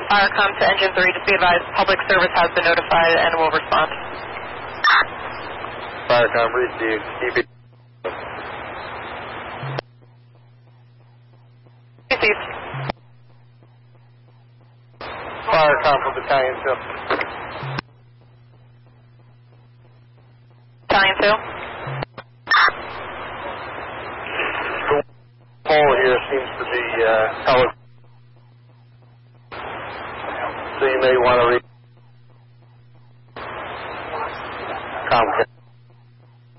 Firecom to Engine 3, just be advised, public service has been notified and will respond. Firecom received. DB. Received. Firecom for Battalion 2. Battalion 2. The pole here seems to be eloquent. So you may want to read Comcast.